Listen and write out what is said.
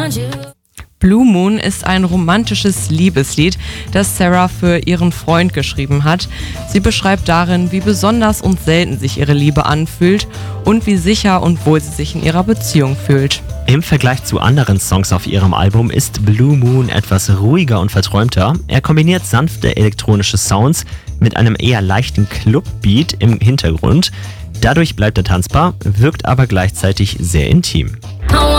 Blue Moon ist ein romantisches Liebeslied, das Sarah für ihren Freund geschrieben hat. Sie beschreibt darin, wie besonders und selten sich ihre Liebe anfühlt und wie sicher und wohl sie sich in ihrer Beziehung fühlt. Im Vergleich zu anderen Songs auf ihrem Album ist Blue Moon etwas ruhiger und verträumter. Er kombiniert sanfte elektronische Sounds mit einem eher leichten Clubbeat im Hintergrund. Dadurch bleibt er tanzbar, wirkt aber gleichzeitig sehr intim.